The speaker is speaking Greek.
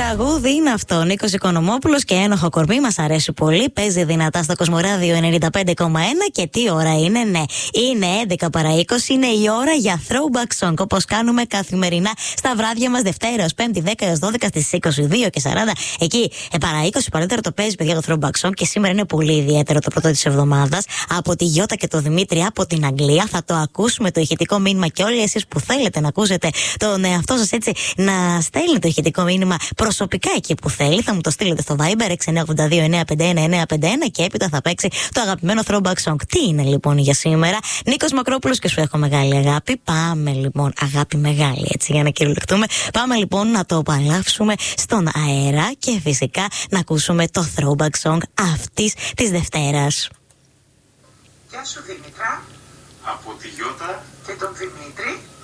τραγούδι είναι αυτό. Νίκος Οικονομόπουλος και Ένοχο Κορμί. Μας αρέσει πολύ. Παίζει δυνατά στο Κοσμοράδιο 95,1. Και τι ώρα είναι? Ναι, είναι 11 παρά 20. Είναι η ώρα για throwback song. Όπως κάνουμε καθημερινά στα βράδια μας, Δευτέρα ως Πέμπτη, 10 έως 12 στις 22:40. Εκεί παρά 20 παρότερο το παίζει, παιδιά, το throwback song. Και σήμερα είναι πολύ ιδιαίτερο, το πρώτο της εβδομάδας. Από τη Γιώτα και το Δημήτρη από την Αγγλία. Θα το ακούσουμε το ηχητικό μήνυμα και όλοι εσείς που θέλετε να ακούσετε τον εαυτό σας έτσι, να στέλνετε το ηχητικό μήνυμα προσωπικά εκεί που θέλει. Θα μου το στείλετε στο Viber 6982-951-951 και έπειτα θα παίξει το αγαπημένο throwback song. Τι είναι λοιπόν για σήμερα? Νίκος Μακρόπουλος και Σου έχω μεγάλη αγάπη. Πάμε λοιπόν, αγάπη μεγάλη, έτσι, για να κυριολεκτούμε. Πάμε λοιπόν να το απολαύσουμε στον αέρα και φυσικά να ακούσουμε το throwback song αυτής της Δευτέρας. Γεια σου Δήμητρα. Από τη Γιώτα και τον Δημήτρη.